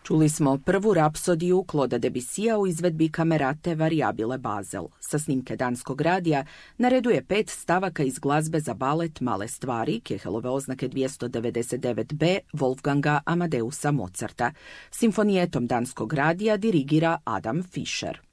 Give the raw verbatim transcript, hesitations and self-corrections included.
Čuli smo prvu rapsodiju Clauda Debussya u izvedbi Kamerate Variabile Basel. Sa snimke Danskog radija na redu je pet stavaka iz glazbe za balet Male stvari, Kehelove oznake dvjesto devedeset devet be, Wolfganga Amadeusa Mozarta. Simfonijetom Danskog radija dirigira Adam Fischer.